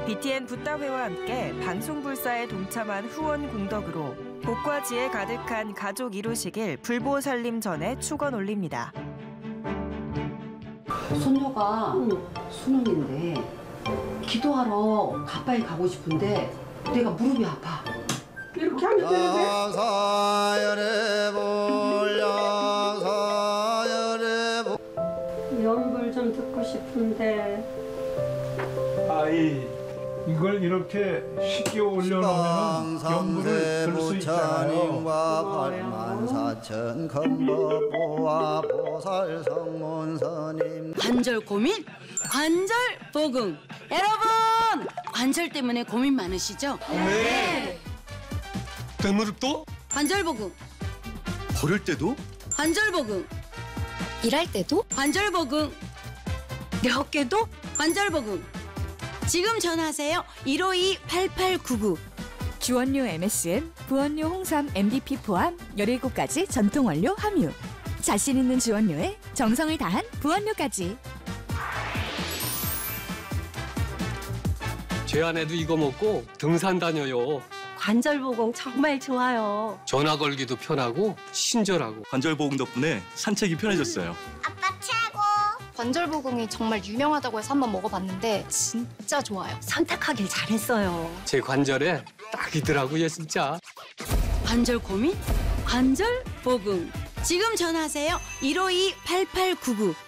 BTN 붓다회와 함께 방송불사에 동참한 후원 공덕으로 복과 지혜 가득한 가족 이루시길 불보 살림 전에 축원 올립니다. 손녀가 수능인데 기도하러 가빠이 가고 싶은데 내가 무릎이 아파. 이렇게 하면 되는데. 연불 좀 듣고 싶은데. 아이, 이걸 이렇게 쉽게 올려놓으면 연불을 들 수 있잖아요. 관절 고민? 관절 보금. 여러분! 관절 때문에 고민 많으시죠? 네. 대무릎도? 관절 보금. 걸을 때도? 관절 보금. 일할 때도? 관절 보금. 내 어깨도? 관절 보금. 지금 전화하세요. 152-8899. 주원료 MSM, 부원료 홍삼 MDP 포함 17가지 전통 원료 함유. 자신 있는 주원료에 정성을 다한 부원료까지. 제 아내도 이거 먹고 등산 다녀요. 관절보공 정말 좋아요. 전화 걸기도 편하고 친절하고. 관절보공 덕분에 산책이 편해졌어요. 아빠 최고! 관절보공이 정말 유명하다고 해서 한번 먹어봤는데 진짜 좋아요. 선택하길 잘했어요. 제 관절에 딱이더라고요, 진짜. 관절 고민? 관절 보금. 지금 전화하세요. 152-8899.